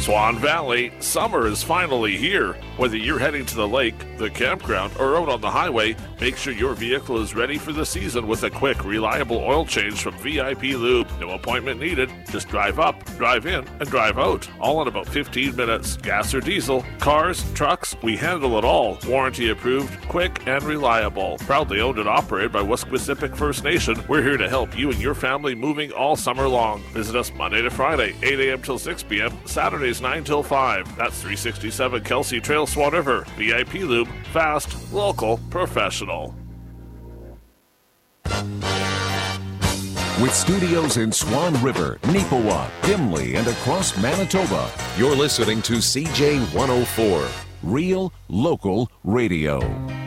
Swan Valley, summer is finally here. Whether you're heading to the lake, the campground, or out on the highway, make sure your vehicle is ready for the season with a quick, reliable oil change from VIP Lube. No appointment needed. Just drive up, drive in, and drive out. All in about 15 minutes. Gas or diesel, cars, trucks, we handle it all. Warranty approved, quick, and reliable. Proudly owned and operated by Wesquisipic First Nation, we're here to help you and your family moving all summer long. Visit us Monday to Friday, 8 a.m. till 6 p.m., Saturdays 9 till 5. That's 367 Kelsey Trail, Swan River. VIP Lube, fast, local, professional. With studios in Swan River, Neepawa, Dimley, and across Manitoba, you're listening to CJ 104, Real Local Radio.